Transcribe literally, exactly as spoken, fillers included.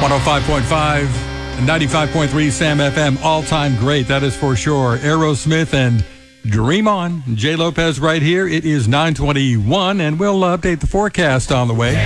one oh five point five and ninety-five point three Sam F M, all-time great, that is for sure. Aerosmith and Dream On. Jay Lopez right here. It is nine twenty-one, and we'll update the forecast on the way.